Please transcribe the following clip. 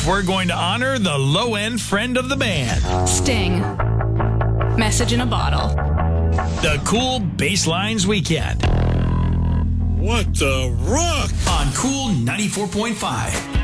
we're going to honor the low-end friend of the band. Sting. Message in a bottle. The Cool Basslines Weekend. What the rock? On Cool 94.5.